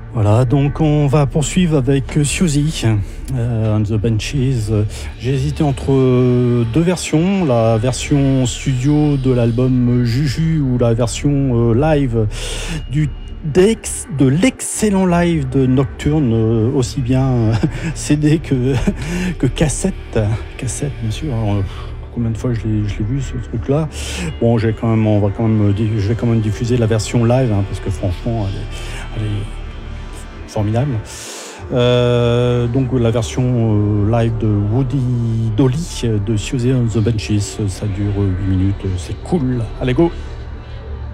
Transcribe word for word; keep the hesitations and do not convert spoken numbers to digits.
Voilà, donc on va poursuivre avec Suzy, euh, on the Benches. J'ai hésité entre deux versions, la version studio de l'album Juju ou la version euh, live du d'ex- de l'excellent live de Nocturne, euh, aussi bien C D que, que cassette. Cassette, bien sûr. Alors, combien de fois je l'ai, je l'ai vu ce truc-là. Bon, j'ai quand même, on va quand même, je vais quand même diffuser la version live, hein, parce que franchement, elle est, elle est formidable. Euh, donc la version euh, live de Woody Dolly de Suzy and the Benches, ça dure huit minutes, c'est cool. Allez, go!